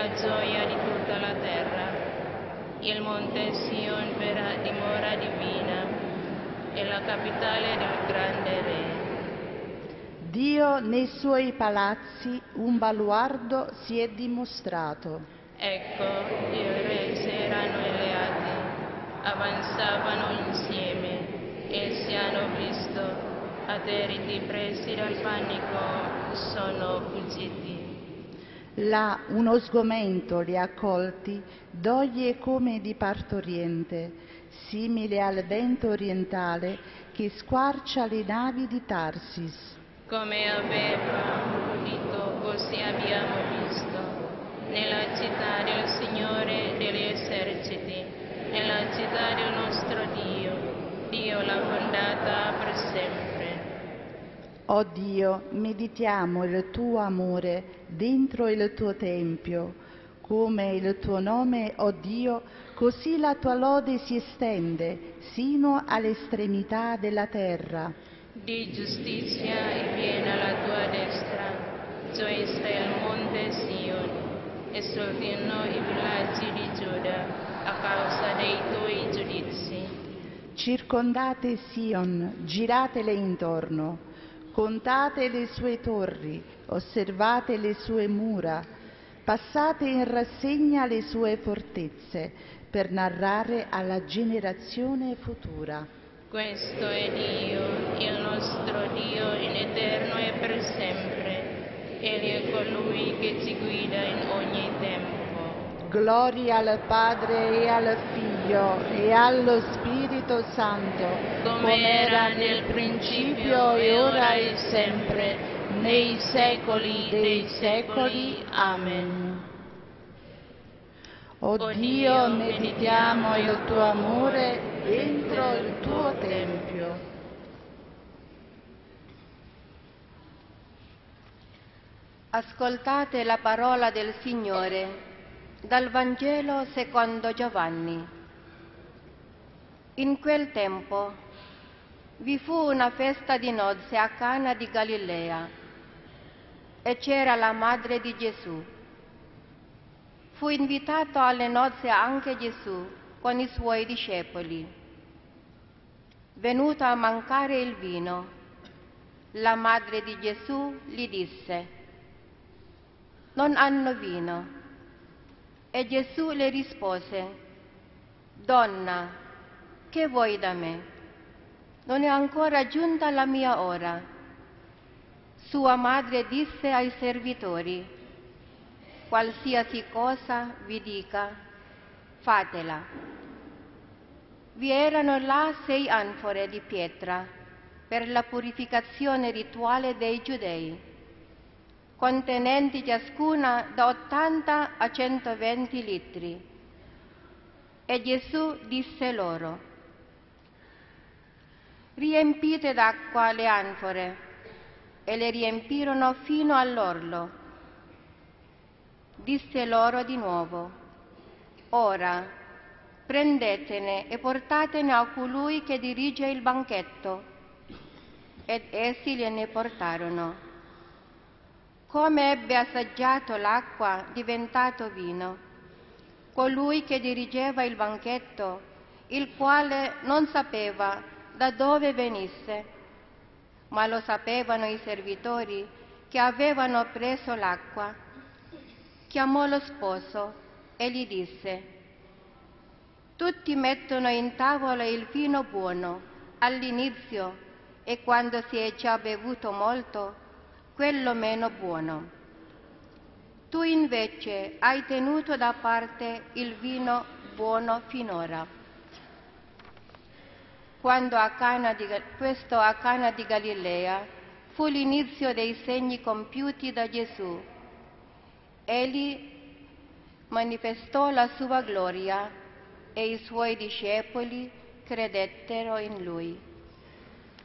la gioia di tutta la terra. Il monte Sion verrà dimora divina, è la capitale del grande Re. Dio nei suoi palazzi un baluardo si è dimostrato. Ecco, i re si erano alleati, avanzavano insieme e si hanno visto, atterriti presi dal panico, sono fuggiti. Là uno sgomento li ha colti, doglie come di partoriente, simile al vento orientale che squarcia le navi di Tarsis. Come aveva udito, così abbiamo visto, nella città del Signore degli eserciti, nella città del nostro Dio. Dio l'ha fondata per sempre. O Dio, meditiamo il tuo amore dentro il tuo tempio, come il tuo nome, o Dio, così la tua lode si estende sino all'estremità della terra. Di giustizia è piena la tua destra, gioisca il monte Sion, esultino i villaggi di Giuda a causa dei tuoi giudizi. Circondate Sion, giratele intorno, contate le sue torri, osservate le sue mura, passate in rassegna le sue fortezze per narrare alla generazione futura. Questo è Dio, il nostro Dio in eterno e per sempre. Egli è colui che ci guida in ogni tempo. Gloria al Padre e al Figlio e allo Spirito Santo, come era nel principio e ora e sempre, nei secoli dei secoli. Amen. O Dio, meditiamo il tuo amore dentro il tuo Tempio. Ascoltate la parola del Signore dal Vangelo secondo Giovanni. In quel tempo vi fu una festa di nozze a Cana di Galilea e c'era la madre di Gesù. Fu invitato alle nozze anche Gesù con i suoi discepoli. Venuto a mancare il vino, la madre di Gesù gli disse: «Non hanno vino». E Gesù le rispose: «Donna, che vuoi da me? Non è ancora giunta la mia ora». Sua madre disse ai servitori: «Qualsiasi cosa vi dica, fatela». Vi erano là 6 anfore di pietra per la purificazione rituale dei Giudei, contenenti ciascuna da 80 a 120 litri. E Gesù disse loro: «Riempite d'acqua le anfore», e le riempirono fino all'orlo. Disse loro di nuovo: «Ora prendetene e portatene a colui che dirige il banchetto». Ed essi gliene portarono. Come ebbe assaggiato l'acqua diventato vino, colui che dirigeva il banchetto, il quale non sapeva da dove venisse, ma lo sapevano i servitori che avevano preso l'acqua, chiamò lo sposo e gli disse: «Tutti mettono in tavola il vino buono all'inizio e quando si è già bevuto molto, quello meno buono. Tu invece hai tenuto da parte il vino buono finora». Questo a Cana di Galilea fu l'inizio dei segni compiuti da Gesù. Egli manifestò la sua gloria e i suoi discepoli credettero in lui.